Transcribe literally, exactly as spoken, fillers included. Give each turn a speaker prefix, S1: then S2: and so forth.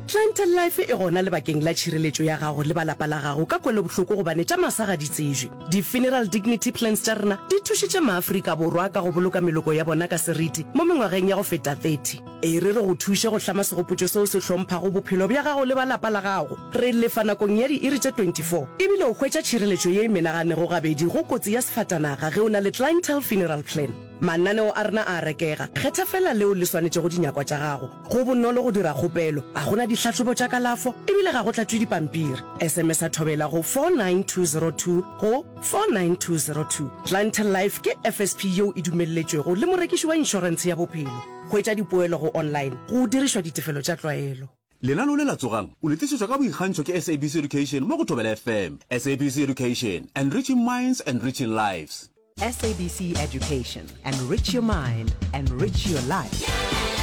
S1: Clientele Life e gona le bakeng la tšhireletšo ya gago le balapa la gago ka kwele bohloko gobane tša masaga di tsejwe. Di-funeral dignity plans tša rena di thušitše maAfrika Borwa ka go boloka meloko ya bona ka seriti mo mengwageng ya go feta thirty. E re re go thuše go hlama segopotšo seo se hlomphago bophelo bja gago le balapa la gago. Re lefa nakong ya di-iri tše twenty-four ebile o hwetša tšhireletšo ye e menaganego gabedi go kotsi ya sefatanaga ge o na le clientele funeral plan. Mananeo a rena a rekega, kgetha fela leo le swanetše go dinyakwa tša gago. Go bonolo go dira kgopelo, a gona ditlhatlhobo tša kalafo ebile ga go tlatšwe dipampiri. S M S a thobela go four nine two zero two go four nine two zero two. Clientele Life ke F S P yeo e dumelletšwego le morekiši wa inšorense ya bophelo. Hwetša dipoelo go online go dirišwa ditefelo tša tlwaelo.
S2: Lenano le la tsogang o letšitšwe ka boikgantšho ke S A B C Education mo go Thobela F M. S A B C Education, enriching minds, enriching lives.
S3: S A B C Education, enrich your mind, enrich your life.